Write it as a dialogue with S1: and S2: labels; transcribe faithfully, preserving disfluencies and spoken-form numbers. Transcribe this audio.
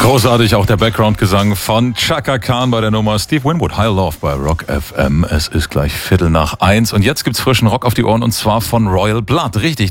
S1: Großartig auch der Background-Gesang von Chaka Khan bei der Nummer Steve Winwood, High Love bei Rock F M. Es ist gleich Viertel nach eins und jetzt gibt's frischen Rock auf die Ohren und zwar von Royal Blood. Richtig.